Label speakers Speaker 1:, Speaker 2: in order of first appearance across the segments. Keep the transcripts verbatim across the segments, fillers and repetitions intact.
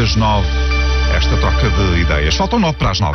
Speaker 1: das nove. Esta troca de ideias. Faltam nove para as nove.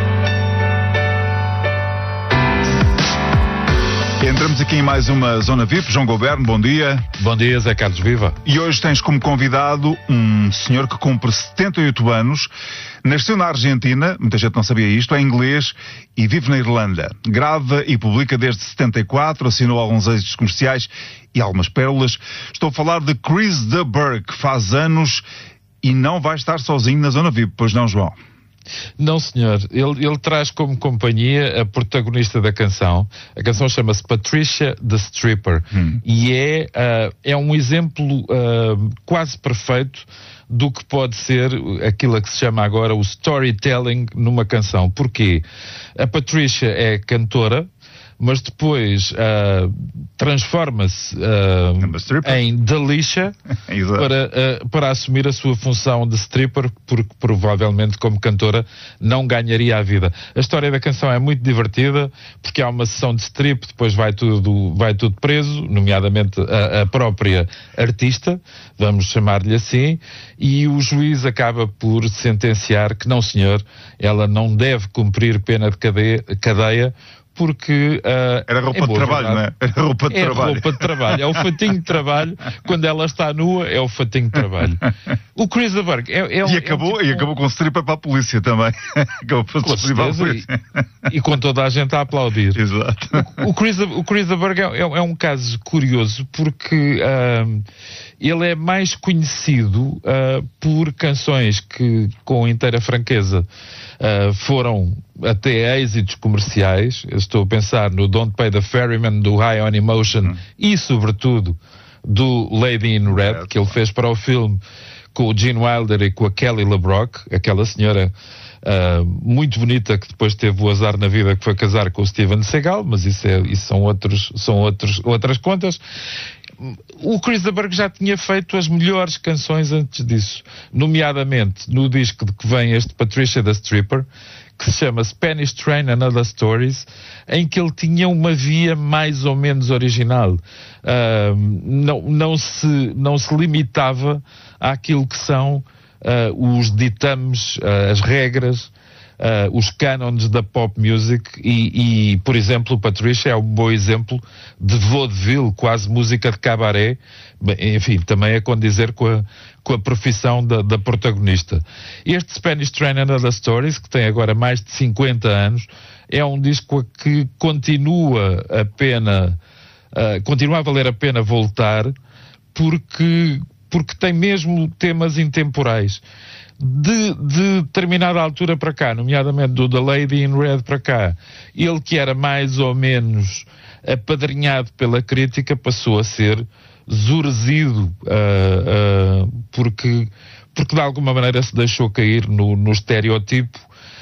Speaker 1: Entramos aqui em mais uma Zona V I P. João Goberno, bom dia.
Speaker 2: Bom dia, Zé Carlos, viva.
Speaker 1: E hoje tens como convidado um senhor que cumpre setenta e oito anos, nasceu na Argentina, muita gente não sabia isto, é inglês e vive na Irlanda. Grava e publica desde setenta e quatro, assinou alguns êxitos comerciais e algumas pérolas. Estou a falar de Chris de Burgh, que faz anos e não vai estar sozinho na Zona V I P, pois não, João?
Speaker 2: Não, senhor. Ele, ele traz como companhia a protagonista da canção. A canção chama-se Patricia the Stripper. Hum. E é, uh, é um exemplo uh, quase perfeito do que pode ser aquilo a que se chama agora o storytelling numa canção. Porquê? A Patricia é cantora, mas depois uh, transforma-se uh, em Delisha para, uh, para assumir a sua função de stripper, porque provavelmente como cantora não ganharia a vida. A história da canção é muito divertida, porque há uma sessão de strip, depois vai tudo, vai tudo preso, nomeadamente a, a própria artista, vamos chamar-lhe assim, e o juiz acaba por sentenciar que não, senhor, ela não deve cumprir pena de cadeia, cadeia porque... Uh,
Speaker 1: Era roupa de trabalho, verdade, não é? Era roupa de
Speaker 2: é
Speaker 1: trabalho.
Speaker 2: roupa de trabalho. É o fatinho de trabalho. Quando ela está nua, é o fatinho de trabalho. O Chris de Burgh é, é
Speaker 1: e,
Speaker 2: um,
Speaker 1: acabou,
Speaker 2: é um tipo...
Speaker 1: e acabou com stripper para a polícia também. Acabou com
Speaker 2: stripper para a polícia. E, e com toda a gente a aplaudir.
Speaker 1: Exato.
Speaker 2: O, o, Chris, o Chris de Burgh é, é um caso curioso porque uh, ele é mais conhecido uh, por canções que, com inteira franqueza, Uh, foram até êxitos comerciais. Eu estou a pensar no Don't Pay the Ferryman, do High on Emotion, hum. e sobretudo do Lady in Red, é, que ele fez para o filme com o Gene Wilder e com a Kelly LeBrock, aquela senhora uh, muito bonita que depois teve o azar na vida que foi casar com o Steven Seagal, mas isso, é, isso são, outros, são outros, outras contas. O Chris de Burgh já tinha feito as melhores canções antes disso, nomeadamente no disco de que vem este Patricia the Stripper, que se chama Spanish Train and Other Stories, em que ele tinha uma via mais ou menos original. Uh, não, não, se, não se limitava àquilo que são uh, os ditames, uh, as regras, Uh, os cânones da pop music e, e, por exemplo, o Patricia é um bom exemplo de vaudeville, quase música de cabaré. Bem, enfim, também é condizer com a, com a profissão da, da protagonista. Este Spanish Train and Other Stories, que tem agora mais de cinquenta anos, é um disco que continua a pena, uh, continua a valer a pena voltar, porque, porque tem mesmo temas intemporais. De, de determinada altura para cá, nomeadamente do The Lady in Red para cá, ele que era mais ou menos apadrinhado pela crítica passou a ser zurzido uh, uh, porque, porque de alguma maneira se deixou cair no, no estereotipo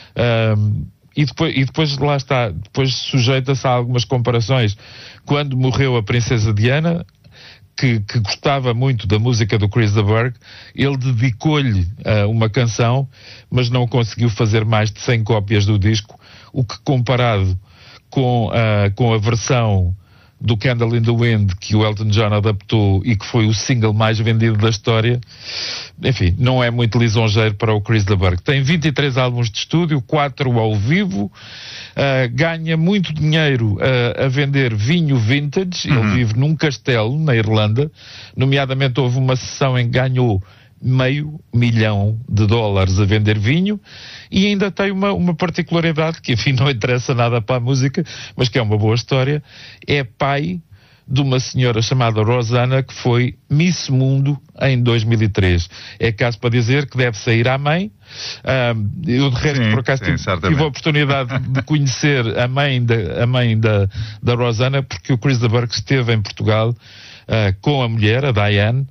Speaker 2: uh, e, depois, e depois lá está, depois sujeita-se a algumas comparações. Quando morreu a Princesa Diana, Que, que gostava muito da música do Chris de Burgh, ele dedicou-lhe uh, uma canção, mas não conseguiu fazer mais de cem cópias do disco, o que comparado com, uh, com a versão do Candle in the Wind que o Elton John adaptou e que foi o single mais vendido da história, enfim, não é muito lisonjeiro para o Chris de Burgh. Tem vinte e três álbuns de estúdio, quatro ao vivo, uh, ganha muito dinheiro uh, a vender vinho vintage. Uhum. Ele vive num castelo na Irlanda, nomeadamente houve uma sessão em que ganhou meio milhão de dólares a vender vinho, e ainda tem uma, uma particularidade que, enfim, não interessa nada para a música, mas que é uma boa história. É pai de uma senhora chamada Rosana, que foi Miss Mundo em dois mil e três. É caso para dizer que deve sair à mãe. Uh, eu, de resto, sim, por acaso, sim, tive, tive a oportunidade de conhecer a mãe da, a mãe da, da Rosana, porque o Chris de Burgh esteve em Portugal uh, com a mulher, a Diane,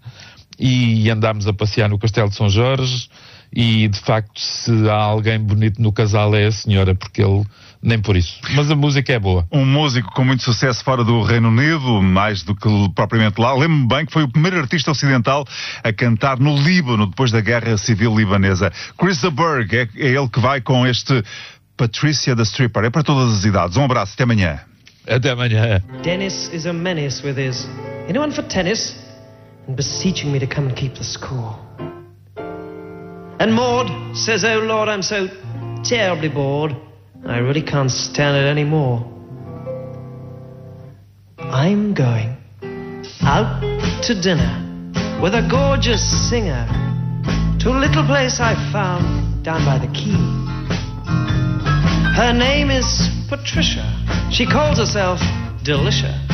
Speaker 2: e andámos a passear no Castelo de São Jorge, e de facto, se há alguém bonito no casal é a senhora, porque ele nem por isso. Mas a música é boa.
Speaker 1: Um músico com muito sucesso fora do Reino Unido, mais do que propriamente lá. Lembro-me bem que foi o primeiro artista ocidental a cantar no Líbano, depois da Guerra Civil Libanesa. Chris de Burgh, é, é ele que vai com este Patricia the Stripper. É para todas as idades. Um abraço, até amanhã.
Speaker 2: Até amanhã.
Speaker 3: Dennis is a menace with his anyone for tennis and beseeching me to come and keep the score. And Maud says, oh Lord, I'm so terribly bored. I really can't stand it anymore. I'm going out to dinner with a gorgeous singer to a little place I found down by the quay. Her name is Patricia. She calls herself Delicia.